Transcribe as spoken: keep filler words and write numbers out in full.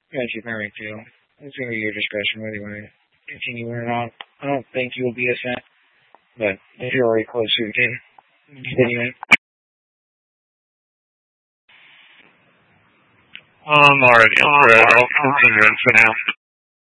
Got you married too. It's gonna be your discretion whether you want to continue or not. I don't think you'll be a set, but if you're already close, you can continue it. I'm already alright. I'll continue it for now.